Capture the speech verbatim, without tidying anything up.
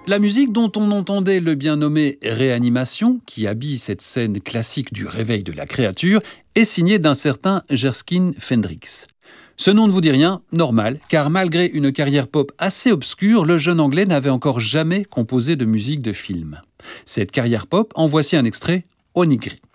La musique dont on entendait le bien nommé « Réanimation », qui habille cette scène classique du réveil de la créature, est signée d'un certain Jerskin Fendrix. Ce nom ne vous dit rien, normal, car malgré une carrière pop assez obscure, le jeune Anglais n'avait encore jamais composé de musique de film. Cette carrière pop, en voici un extrait au Nigri.